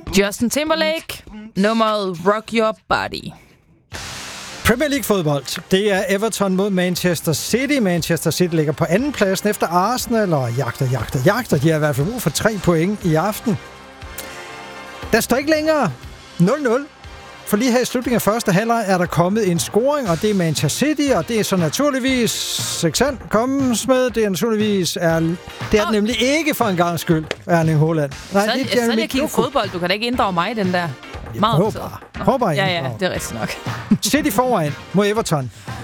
Justin Timberlake, nummeret Rock Your Body. Premier League-fodbold. Det er Everton mod Manchester City. Manchester City ligger på anden pladsen efter Arsenal og jagter. De har i hvert fald brug for 3 point i aften. Der står ikke længere 0-0. For lige her i slutningen af første halvleg er der kommet en scoring, og det er Manchester City, og det er så naturligvis kommes med. Det er naturligvis det er nemlig ikke for en gang skyld, Erling Haaland. Nej, så er det jeg kigger fodbold. Du kan da ikke inddrage mig i den der. Håber Ja, det er rigtigt nok. City foran mod Everton.